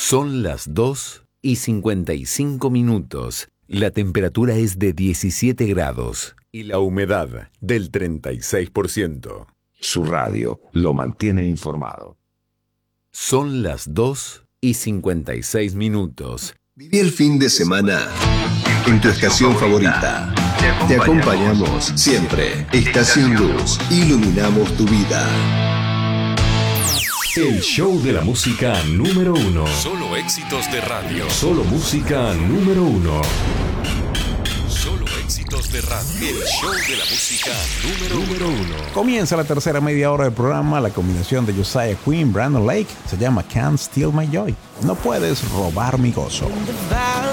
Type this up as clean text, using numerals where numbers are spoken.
Son las 2:55. La temperatura es de 17 grados y la humedad del 36%. Su radio lo mantiene informado. Son las 2:56. Viví el fin de semana en tu estación favorita. Te acompañamos siempre. Estación Luz. Iluminamos tu vida. El show de la música número 1. Solo éxitos de radio. Solo música número 1. Solo éxitos de radio. El show de la música número 1. Comienza la tercera media hora del programa. La combinación de Josiah Quinn, Brandon Lake se llama Can't Steal My Joy. No puedes robar mi gozo.